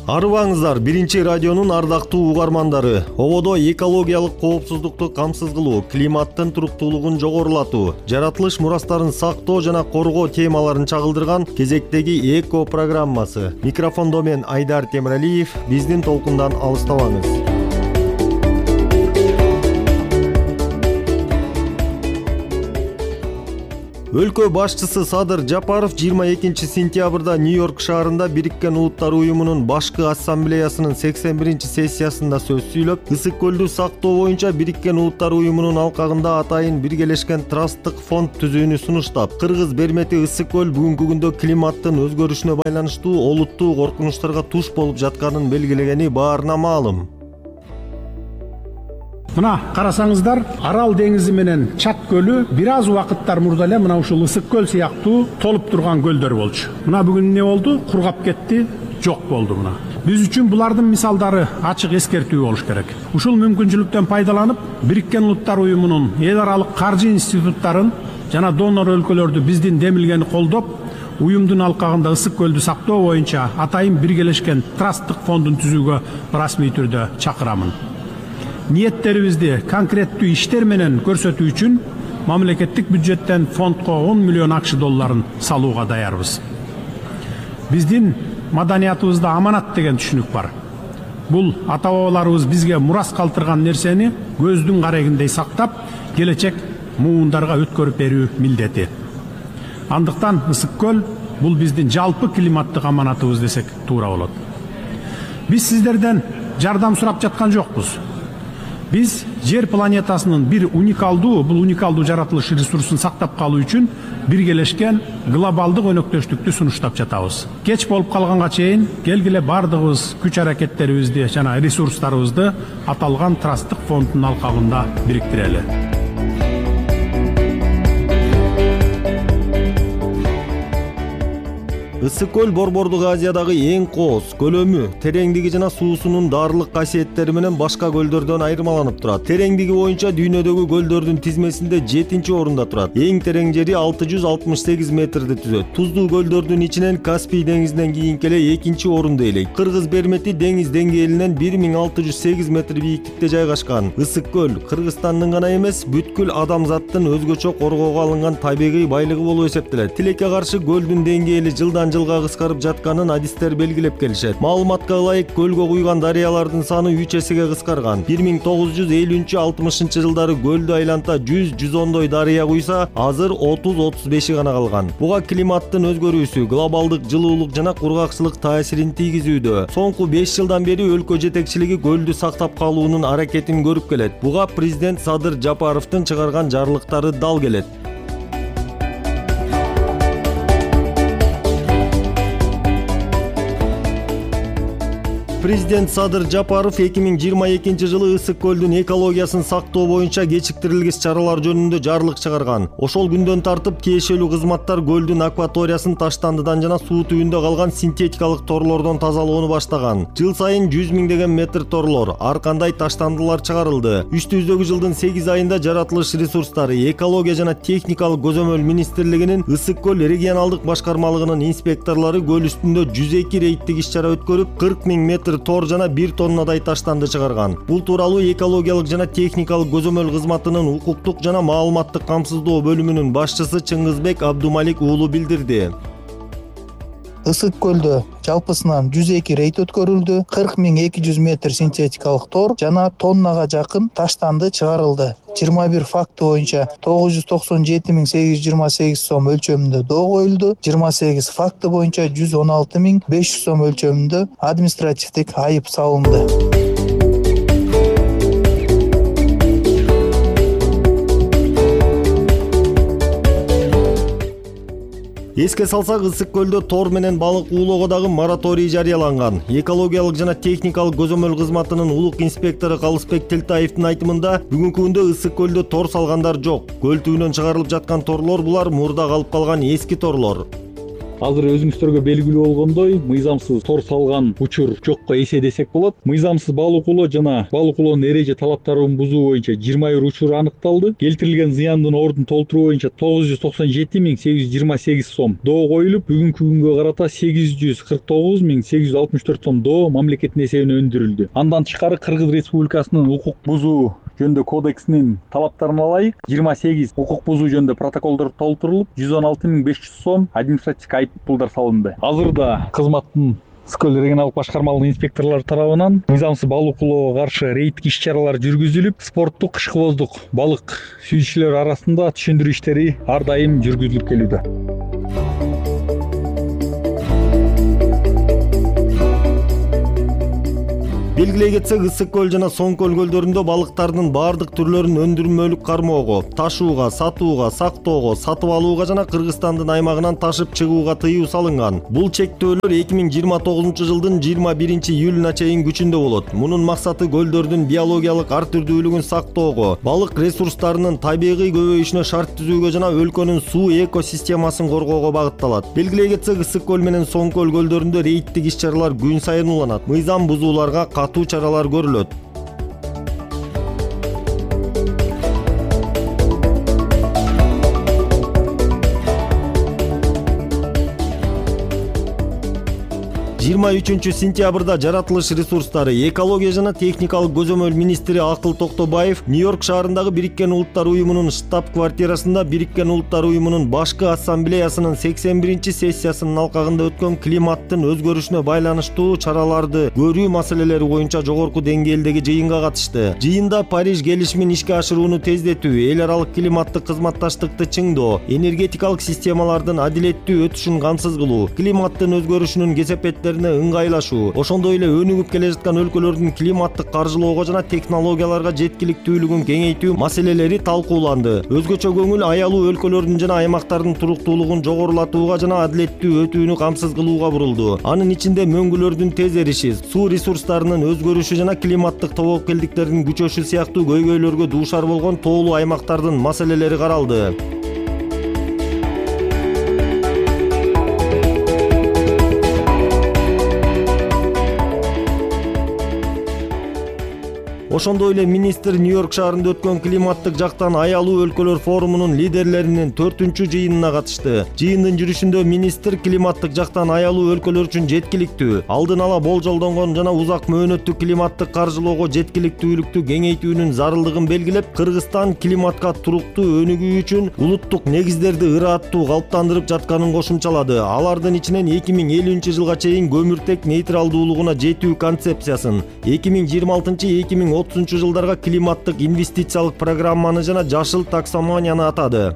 Арыбаңыздар, биринчи радионун ардактуу угармандары. Ободо экологиялык коопсуздукту камсыз кылуу, климаттын туруктуулугун жогорулатуу, жаратылыш мурастарын сактоо жана коргоо темаларын чагылдырган кезектеги эко программасы. Микрофондо мен Айдар Темиралиев. Биздин толкундан алыстабаңыз. Өлкө башчысы Садыр Жапаров 22 сентябрда Нью-Йорк шаарында Бириккен Улуттар уюмунун башкы ассамблеясынын 81 сессиясында сөз сүйлөп, ысык көлдү сактоо боюнча Бириккен Улуттар уюмунун алкагында атайын биргелешкен трасттык фонд түзүүнү сунуштап, Кыргыз Бермети ысык көл бүгүнкү күндө климаттын өзгөрүшүнө байланыштуу олуттуу коркунучтарга туш болуп жатканын белгилегени баарына маалым. Мына карасаңыздар, Арал деңизи менен Чат көлү бир аз убакыттар мурда эле мына ушул ысык көл сыяктуу толуп турган көлдөр болчу. Мына бүгүн эмне болду? Кургап кетти, жок болду мына. Биз үчүн булардын мисалдары ачык эскертүү болуш керек. Ушул мүмкүнчүлүктөн пайдаланып, Бириккен Улуттар уюмунун эл аралык каржы институттарын жана донор өлкөлөрдү биздин демилгени колдоп, уюмдун алкагында ысык көлдү сактоо боюнча атайын биргелешкен трасттык фондун түзүүгө расмий түрдө чакырамын. Ниеттерибизди конкреттүү иштер менен көрсөтүү үчүн мамлекеттик бюджеттен фондко 10 миллион акш долларын салууга даярбыз. Биздин маданиятыбызда аманат деген түшүнүк бар. Бул ата-бабаларыбыз бизге мурас калтырган нерсени көздүн карегиндей сактап, келечек муундарга өткөрүп берүү милдети. Андыктан ысык көл бул биздин жалпы климаттык аманатыбыз десек туура болот. Биз сиздерден жардам сурап жаткан жокпуз. Биз жер планетасынын бул уникалдуу жаратылыш ресурсун сактап калуу үчүн биргелешкен глобалдык өнөктөштүктү сунуштап жатабыз. Кеч болуп калганга чейин келгиле бардыгыбыз күч аракеттерибизди жана ресурстарыбызды аталган трасттык фонддун алкагында бириктирели. Ысык көл Борбордук Азиядагы эң кооз, көлөмү, тереңдиги жана суусунун даарылык касиеттери менен башка көлдөрдөн айырмаланып турат. Тереңдиги боюнча дүйнөдөгү көлдөрдүн тизмесинде 7-чи орунда турат. Эң терең жери 668 метрди түзөт. Туздуу көлдөрдүн ичинен Каспий деңизинен кийинки эле 2-чи орунду ээлейт. Кыргыз Бермети деңиз деңгээлинен 1608 метр бийиктикте жайгашкан. Ысык көл Кыргызстандын гана эмес, бүткүл адамзаттын өзгөчө коргоого алынган табигый байлыгы болуп эсептелет. Тилекке каршы көлдүн деңгээли жылга кыскарып жатканын адистер белгилеп келишет. Маалыматка ылайык, көлгө куйган дарыялардын саны 3 эсеге кыскарган. 1950-60 жылдары көлдү айланта 100-110 дарыя куйса, азыр 30-35 гана калган. Буга климаттын өзгөрүүсү, глобалдык жылуулук жана кургакчылык таасирин тийгизүүдө. Соңку 5 жылдан бери өлкө жетекчилиги көлдү сактап калуунун аракетин көрүп келет. Буга президент Садыр Жапаровдун чыгарган жарлыктары дал келет. Президент Садыр Жапаров 2022 жылы ысык көлдүн экологиясын сактоо боюнча кечиктирилгис чаралар жөнүндө жарлык чыгарган. Ошол күндөн тартып тиешелүү кызматтар көлдүн акваториясын таштандыдан жана суу түбүндө калган синтетикалык торлордон тазалоону баштаган. Жыл сайын 100 миңдеген метр торлор, ар кандай таштандылар чыгарылды. Үстүбүздөгү жылдын 8 айында жаратылыш ресурстары, экология жана техникалык көзөмөл министрлигинин ысык көл регионалдык башкармалыгынын инспекторлору көл үстүндө 102 рейдтик иш-чара өткөрүп 40 миң метр тор жана 1 тоннадай таштанды чыгарган. Бул тууралуу экологиялык жана техникалык көзөмөл кызматынын укуктук жана маалыматтык камсыздоо бөлүмүнүн башчысы Чыңгызбек Абдумалик уулу билдирди. Ысык көлдө жалпысынан 102 рейд өткөрүлдү, 40.200 метр синтетикалык тор жана тоннага жакын таштанды чыгарылды. 21 факты боюнча 997.828 сом өлчөмүндө доо коюлду, 28 факты боюнча 116.500 сом өлчөмүндө административдик айып салынды. Эске салсак, ысык көлдө тор менен балык уулоого дагы мораторий жарыяланган. Экологиялык жана техникалык көзөмөл кызматынын улук инспектору Калысбек Телтаевдин айтымында, бүгүнкү күндө ысык көлдө тор салгандар жок. Көл түбүнөн чыгарылып жаткан торлор булар мурда калып калган эски торлор. Азыр өзүңүздөргө белгилүү болгондой, мыйзамсыз тор салган учур жокко эсе десек болот. Мыйзамсыз балык улоо жана балык улоонун эреже талаптарын бузуу боюнча 21 учур аныкталды. Келтирилген зыяндын ордун толтуруу боюнча 997.828 сом доо коюлуп, бүгүнкү күнгө карата 849.864 сом доо мамлекеттин эсебине өндүрүлдү. Андан тышкары Кыргыз Республикасынын укук бузуу жөнүндө кодексинин талаптарына ылайык 28 укук бузуу жөнүндө протоколдор толтурулуп, 116.500 сом административдик айып пулдар салынды. Азырда кызматтын Ысык-Көл регионалдык башкармалыгынын инспекторлору тарабынан мыйзамсыз балык улоого каршы рейдтик иш-чаралар жүргүзүлүп, спорттук ышкыбоздук балык сүйүүчүлөр арасында түшүндүрүү иштери ар дайым жүргүзүлүп келүүдө. Белгилей кетсек, Ысык-Көл жана Соң-Көл көлдөрүндө балыктардын баардык түрлөрүн өндүрмөлүк кармоого, ташууга, сатууга, сактоого, сатып алууга жана Кыргызстандын аймагынан ташып чыгууга тыюу салынган. Бул чектөөлөр 2029 жылдын 21 июлуна чейин күчүндө болот. Мунун максаты көлдөрдүн биологиялык ар түрдүүлүгүн сактоого, балык ресурстарынын табигый көбөйүшүнө шарт түзүүгө жана өлкөнүн суу экосистемасын коргоого багытталат. Белгилей кетсек, Ысык-Көл менен Соң-Көл көлдөрүндө рейдтик иш-чаралар күн сайын уланат. Мыйзам бузууларга катуу чаралар көрүлөт. Жыйырма 3 сентябрда жаратылыш ресурстары, экология жана техникалык көзөмөл министри Акыл Токтобаев Нью-Йорк шаарындагы Бириккен Улуттар уюмунун штаб-квартирасында Бириккен Улуттар уюмунун башкы ассамблеясынын 81 сессиясынын алкагында өткөн климаттын өзгөрүшүнө байланыштуу чараларды көрүү маселелери боюнча жогорку деңгээлдеги жыйынга катышты. Жыйында Париж келишимин ишке ашырууну тездетүү, эл аралык климаттык кызматташтыкты чыңдоо, энергетикалык системалардын адилеттүү өтүшүн камсыз кылуу, климаттын өзгөрүшүнүн кесепеттерине ыңгайлашуу, ошондой эле өнүгүп келе жаткан өлкөлөрдүн климаттык каржылоого жана технологияларга жеткиликтүүлүгүн кеңейтүү маселелери талкууланды. Өзгөчө көңүл аялуу өлкөлөрдүн жана аймактардын туруктуулугун жогорулатууга жана адилеттүү өтүүнү камсыз кылууга бурулду. Анын ичинде мөңгүлөрдүн тез эриши, суу ресурстарынын өзгөрүшү жана климаттык тобокелдиктердин күчөшү сыяктуу көйгөйлөргө дуушар болгон тоолуу аймактардын маселелери каралды. Ошондой эле министр Нью-Йорк шаарында өткөн климаттык жактан аялуу өлкөлөр форумунун лидерлеринин 4-чү жыйынына катышты. Жыйындын жүрүшүндө министр климаттык жактан аялуу өлкөлөр үчүн жеткиликтүү, алдын ала болжолдонгон жана узак мөөнөттүү климаттык каржылоого жеткиликтүүлүктү кеңейтүүнүн зарылдыгын белгилеп, Кыргызстан климатка туруктуу өнүгүү үчүн улуттук негиздерди ырааттуу калыптандырып жатканын кошумчалады. Алардын ичинен 2050 жылга чейин көмүртек нейтралдуулугуна жетүү концепциясын, 2026-2030 жылдарга климаттык инвестициялык программаны жана жашыл таксономияны атады.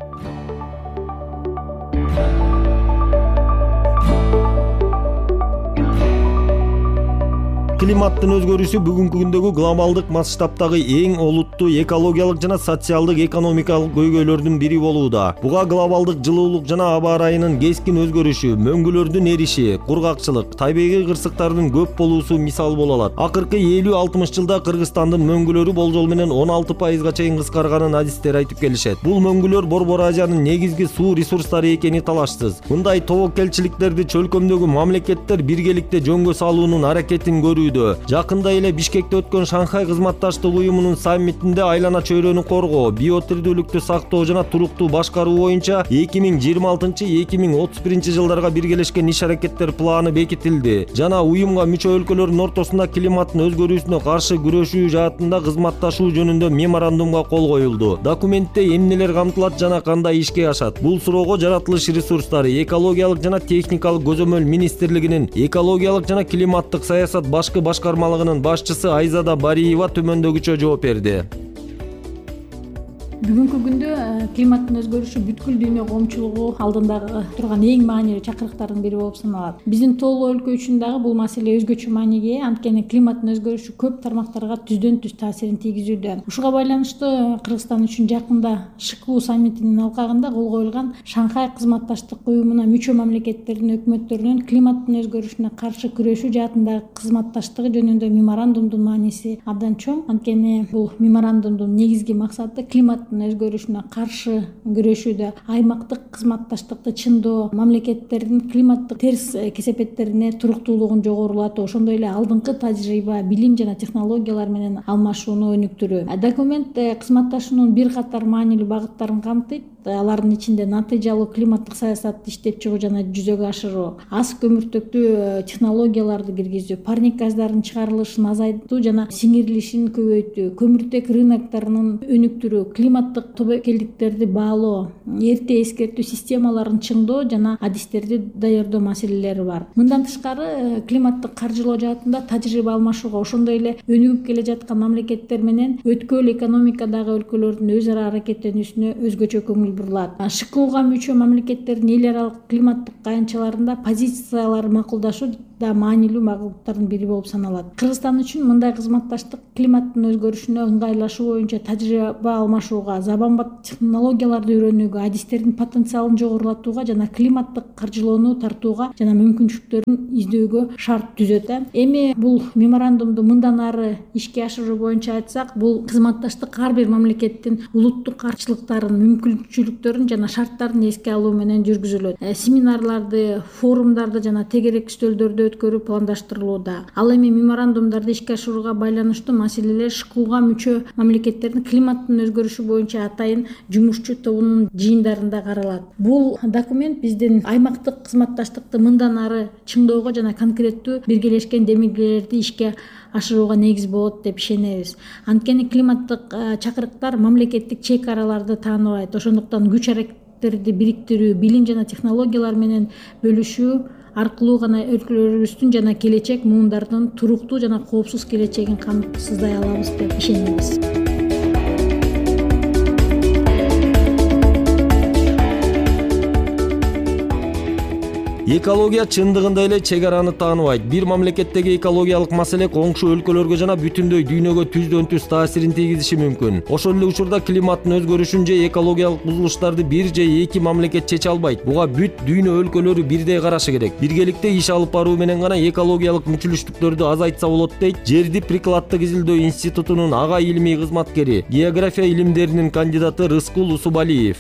Климаттын өзгөрүшү бүгүнкү күндөгү глобалдык масштабтагы эң олуттуу экологиялык жана социалдык экономикалык көйгөйлөрдүн бири болууда. Буга глобалдык жылуулук жана аба ырайынын кескин өзгөрүшү, мөңгүлөрдүн эриши, кургакчылык, табигый кырсыктардын көп болуусу мисал боло алат. Акыркы 50-60 жылда Кыргызстандын мөңгүлөрү болжол менен 16%га чейин кыскарганын адистер айтып келишет. Бул мөңгүлөр Борбор Азиянын негизги суу ресурстары экени талашсыз. Мындай тобокелчиликтерди чөлкөмдөгү мамлекеттер биргеликте жөнгө салуунун аракетин көрүүдө. Жакында эле Бишкекте өткөн Шанхай кызматташтык уюмунун саммитинде айлана чөйрөнү коргоо, биотирдүүлүктү сактоо жана туруктуу башкаруу боюнча 2026-2031 жылдарга биргелешкен иш-аракеттер планы бекитилди жана уюмга мүчө өлкөлөрдүн ортосунда климаттын өзгөрүүсүнө каршы күрөшүү жаатында кызматташуу жөнүндө меморандумга кол коюлду. Документте эмнелер камтылат жана кандай ишке ашат? Бул суроого жаратылыш ресурстары, экологиялык жана техникалык көзөмөл министрлигинин экологиялык жана климаттык саясат башкы башкармалыгынын башчысы Айзада Бариева төмөндөгүчө жооп берди. Бүгүнкү күндө климаттын өзгөрүшү бүткүл дүйнө коомчулугу алдында турган эң маанилүү чакырыктардын бири болуп саналат. Биздин тоолуу өлкө үчүн дагы бул маселе өзгөчө мааниге, анткени климаттын өзгөрүшү көп тармактарга түздөн түз таасирин тийгизүүдө. Ушуга байланыштуу Кыргызстан үчүн жакында ШКУ саммитинин алкагында кол коюлган Шанхай кызматташтык уюмуна мүчө мамлекеттердин өкмөттөрүнүн климаттын өзгөрүшүнө каршы күрөшүү жаатындагы кызматташтыгы жөнүндө меморандумдун мааниси абдан чоң. Анткени бул меморандумдун негизги максаты климаттын климаттын өзгөрүшүнө каршы күрөшүүдө аймактык кызматташтыкты чыңдоо, мамлекеттердин климаттык терс кесепеттерине туруктуулугун жогорулатуу, ошондой эле алдыңкы тажрыйба, билим жана технологиялар менен алмашууну өнүктүрүү. Документ кызматташуунун бир катар маанилүү багыттарын камтыйт. Алардын ичинде натыйжалуу климаттык саясатты иштеп чыгуу жана жүзөгө ашыруу, аз көмүртөктүү технологияларды киргизүү, парник газдарын чыгарылышын азайтуу жана сиңирилишин көбөйтүү, көмүртек рынокторунун өнүктүрүү, климаттык тобокелдиктерди баалоо, эрте эскертүү системаларын чыңдоо жана адистерди даярдоо маселелери бар. Мындан тышкары климаттык каржылоо жаатында тажрыйба алмашууга, ошондой эле өнүгүп келе жаткан мамлекеттер менен өткөл экономикадагы өлкөлөрдүн өз ара аракеттенүүсүнө өзгөчө көңүл бурулат. ШКУга мүчө мамлекеттердин эл аралык климаттык аянтчаларында позициялары макулдашуу да маанилүү багыттардын бири болуп саналат. Кыргызстан үчүн мындай кызматташтык климаттын өзгөрүшүнө ыңгайлашуу боюнча тажрыйба алмашууга, заманбап технологияларды үйрөнүүгө, адистердин потенциалын жогорулатууга жана климаттык каржылоону тартууга жана мүмкүнчүлүктөрүн издөөгө шарт түзөт. Эми бул меморандумду мындан ары ишке ашыруу боюнча айтсак, бул кызматташтык ар бир мамлекеттин улуттук каршылыктарын, мүмкүнчүлүктөрүн жана шарттарын эске алуу менен жүргүзүлөт. Семинарларды, форумдарды жана тегерек стөлдөрдү өткөрүү пландаштырылууда. Ал эми меморандумдарды ишке ашырууга байланыштуу маселелер ШКУга мүчө мамлекеттердин климаттын өзгөрүшү боюнча атайын жумушчу тобунун жыйындарында каралат. Бул документ биздин аймактык кызматташтыкты мындан ары чыңдоого жана конкреттүү биргелешкен демилгелерди ишке ашырууга негиз болот деп ишенебиз. Анткени климаттык чакырыктар мамлекеттик чек араларды тааныбайт. Ошондуктан күч аракеттерди бириктирүү, билим жана технологиялар менен бөлүшүү аркылуу гана өлкөлөрүбүздүн жана келечек муундардын туруктуу жана коопсуз келечегин камсыздай алабыз деп ишенебиз. Экология чындыгында эле чек араны тааныбайт. Бир мамлекеттеги экологиялык маселе коңшу өлкөлөргө жана бүтүндөй дүйнөгө түздөн түз таасирин тийгизиши мүмкүн. Ошол эле учурда климаттын өзгөрүшүн же экологиялык бузулуштарды бир же эки мамлекет чече албайт. Буга бүт дүйнө өлкөлөрү бирдей карашы керек. Биргеликте иш алып баруу менен гана экологиялык мүчүлүштүктөрдү азайтса болот дейт Жерди прикладдык изилдөө институтунун ага илимий кызматкери, география илимдеринин кандидаты Рыскул Усубалиев.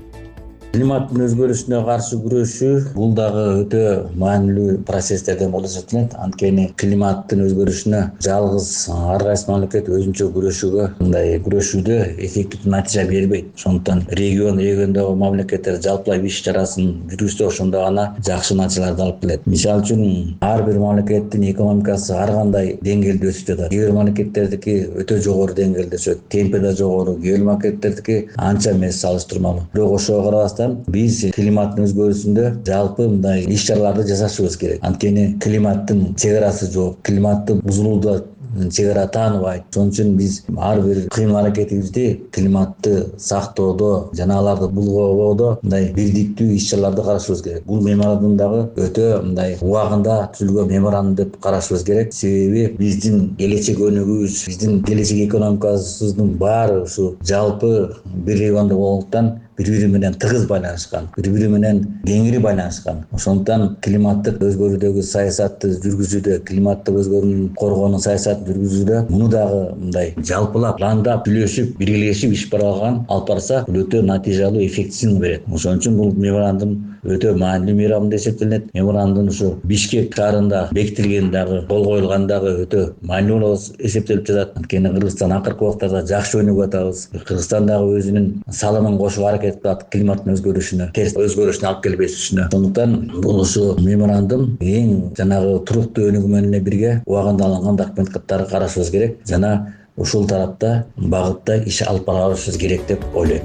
Климаттын өзгөрүшүнө каршы күрөшүү бул дагы өтө маанилүү процесстерден болуп саналат. Анткени климаттын өзгөрүшүнө жалгыз ар кайсы мамлекет өзүнчө күрөшүүгө, мындай күрөшүүдө эффективдүү натыйжа бербейт. Ошондуктан региондогу мамлекеттер жалпылай иш чарасын жүргүзсө ошондо гана жакшы натыйжаларды алып келет. Мисалы үчүн ар бир мамлекеттин экономикасы ар кандай деңгээлде өсүп жатат. Кээ бир мамлекеттердики өтө жогору деңгээлде өсөт, темпи да жогору, кээ бир мамлекеттердики анча эмес салыштырмалуу. Бирок ошого карабастан биз климаттын өзгөрүүсүндө жалпы мындай иш чараларды жасашыбыз керек. Анткени климаттын чек арасы жок, климаттын бузулууда чек ара тааныбайт. Ошон үчүн биз ар бир кыймыл аракетибизди климатты сактоодо жана аларды булгоодо мындай бирдиктүү иш чараларды карашыбыз керек. Бул меморандумдагы өтө мындай убагында түзүлгөн меморандум деп карашыбыз керек. Себеби биздин келечек өнүгүүбүз, биздин келечек экономикабыздын баары ушу жалпы бир региондо болгондуктан бири-бири менен тыгыз байланышкан, бири-бири менен кеңири байланышкан. Ошондуктан климаттык өзгөрүүдөгү саясатты жүргүзүүдө, климаттык өзгөрүүнү коргоонун саясатын жүргүзүүдө муну дагы мындай жалпылап, пландап, сүйлөшүп, биргелешип иш алып барса, бул өтө натыйжалуу, эффективдүү берет. Ошон үчүн бул меморандум өтө маанилүү меморандум деп эсептелет. Меморандум ушу Бишкек шаарында бекитилген дагы, кол коюлган дагы өтө маанилүү болуп эсептелип жатат. Анткени Кыргызстан акыркы убактарда жакшы өнүгүп атабыз. Кыргызстан дагы өзүнүн салымын кошуп аракет кылат климаттын өзгөрүшүнө, терс өзгөрүшүнө алып келбешүнө. Ошондуктан бул ушу меморандум эң жанагы туруктуу өнүгүү менен бирге убагында алынган документ катары карашыбыз керек жана ушул тарапта багытта иш алып барышыбыз керек деп ойлойм.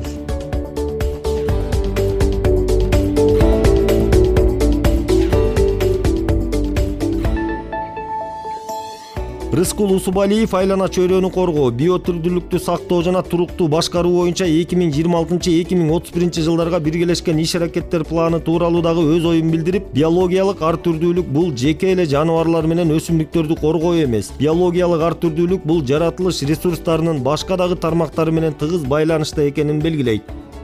Рыскул Усубалиев айлана чөйрөнү коргоо, биотүрдүүлүктү сактоо жана туруктуу башкаруу боюнча 2026-2031 жылдарга биргелешкен иш аракеттер планы тууралуу дагы өз оюн билдирип, биологиялык ар түрдүүлүк бул жеке эле жаныбарлар менен өсүмдүктөрдү коргоо эмес. Биологиялык ар түрдүүлүк бул жаратылыш ресурстарынын башка дагы тармактары менен тыгыз байланышта экенин белгилейт.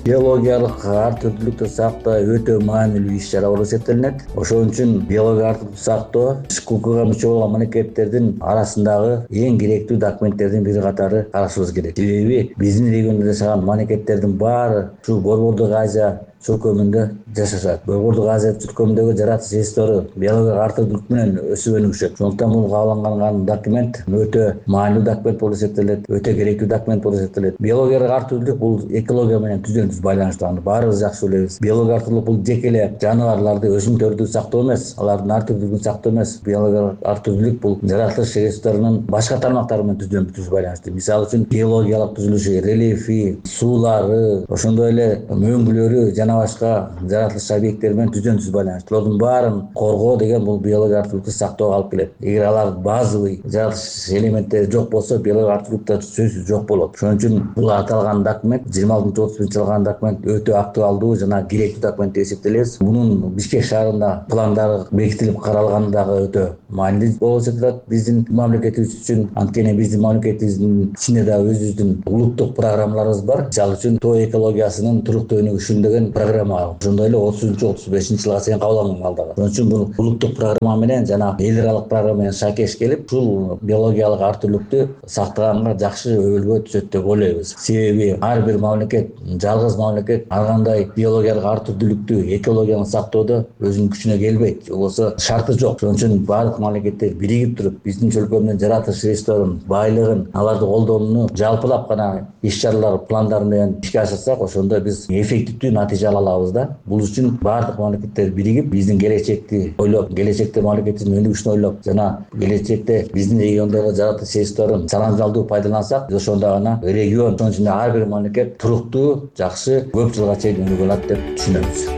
биологиялык ар түрдүүлүктү сактоо өтө маанилүү иш чара болуп эсептелинет. Ошон үчүн биологиялык ар түрдүүлүктү сактоо укукка мүчө болгон мамлекеттердин арасындагы эң керектүү документтердин бири катары карашыбыз керек. Себеби биздин региондо жашаган мамлекеттердин баары ушу Борбордук Азия чөлкөмүндө жашашат. Борбордук Азия чөлкөмүндөгү жаратылыш ресурстары биологиялык ар түрдүүлүк менен өсүп өнүгүшөт. Ошондуктан бул кабыл алынган документ өтө маанилүү документ болуп эсептелет, өтө керектүү документ болуп эсептелет. Биологиялык ар түрдүүлүк бул экология менен түздөн-түз байланыштуу. Аны баарыбыз жакшы билебиз. Биологиялык ар түрдүүлүк бул жеке эле жаныбарларды, өсүмдүктөрдү сактоо эмес, алардын ар түрдүүлүгүн сактоо эмес. Биологиялык ар түрдүүлүк бул жаратылыш ресурстарынын башка тармактары менен түздөн-түз байланыштуу. Мисалы үчүн геологиялык түзүлүшү, рельефи, суулары, ошондой эле мөңгүлөрү жана башка жаратылыш объекттери менен түздөн-түз байланыштуу. Алардын баарын коргоо деген бул биологиялык ар түрдүүлүктү сактоого алып келет. Эгер алар базовый жаратылыш элементтери жок болсо, биологиялык ар түрдүүлүк да сөзсүз жок болот. Ошон үчүн бул аталган документ 26-31 жылган документ өтө актуалдуу жана керектүү документ деп эсептелебиз. Мунун Бишкек шаарында пландары бекитилип каралганы дагы өтө маанилүү болуп эсептелет биздин мамлекетибиз үчүн. Анткени биздин мамлекетибиздин ичинде дагы өзүбүздүн улуттук программаларыбыз бар. Мисалы үчүн тоо экологиясынын туруктуу өнүгүшүн деген программа. Ошондой эле 30-35 жылга чейин кабыл алынган ал дагы. Ошон үчүн бул улуттук программа менен жана эл аралык программа менен шакеш келип, ушул биологиялык ар түрдүүлүктү сактаганга жакшы өбөлгө түшөт деп ойлойбуз. Себеби ар бир мамлекет, жалгыз мамлекет ар кандай биологиялык ар түрдүүлүктү, экологияны сактоодо өзүнүн күчүнө келбейт. Же болбосо шарты жок. Ошон үчүн баардык мамлекеттер биригип туруп, биздин чөлкөмдүн жаратылыш ресурстарын, байлыгын, аларды колдонууну жалпылап гана иш-чаралар пландары менен ишке ашырсак, ошондо биз эффективдүү натыйжа ала алабыз да. Бул үчүн баардык мамлекеттер биригип, биздин келечекти ойлоп, келечекте мамлекетибиздин өнүгүшүн ойлоп, жана келечекте биздин региондогу жаратылыш ресурстарын саламжалдуу пайдалансак, ошондо гана регион, ошон үчүн ар бир мамлекет туруктуу, жакшы, көп жылга чейин өнүгө алат деп түшүнөбүз.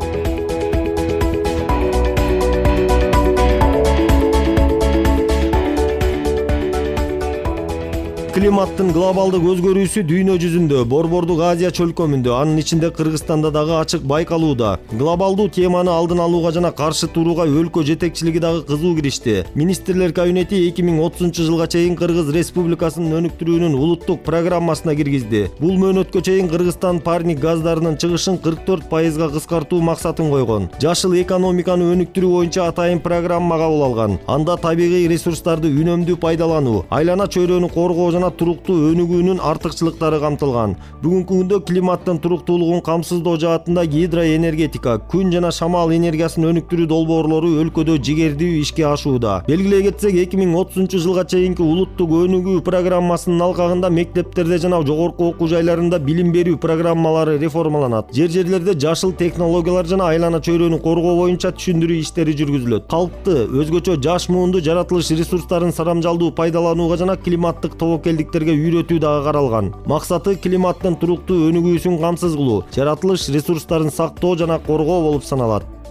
Климаттын глобалдык өзгөрүүсү дүйнө жүзүндө, Борбордук Азия чөлкөмүндө, анын ичинде Кыргызстанда дагы ачык байкалууда. Глобалдуу теманы алдын алууга жана каршы турууга өлкө жетекчилиги дагы кызуу киришти. Министрлер кабинети 2030 жылга чейин Кыргыз Республикасынын өнүктүрүүнүн улуттук программасына киргизди. Бул мөөнөткө чейин Кыргызстан парник газдарынын чыгышын 44% кыскартуу максатын койгон. Жашыл экономиканы өнүктүрүү боюнча атайын программа кабыл алган. Анда табигый ресурстарды үнөмдүү пайдалануу, айлана чөйрөнү коргоо жана туруктуу өнүгүүнүн артыкчылыктары камтылган. Бүгүнкү күндө климаттын туруктуулугун камсыздоо жаатында гидроэнергетика, күн жана шамал энергиясын өнүктүрүү долбоорлору өлкөдө жигердүү ишке ашууда. Белгилей кетсек, 2030 жылга чейинки улуттук өнүгүү программасынын алкагында мектептерде жана жогорку окуу жайларында билим берүү программалары реформаланат. Жерлерде жашыл технологиялар жана айлана чөйрөнү коргоо боюнча түшүндүрүү иштери жүргүзүлөт. Калкты өзгөчө жаш муунду жаратылыш ресурстарын сарамжалдуу пайдаланууга жана климаттык тобокелдиктерге үйрөтүү дагы каралган. Максаты климаттын туруктуу өнүгүүсүн камсыз кылуу, жаратылыш ресурстарын сактоо жана коргоо болуп саналат.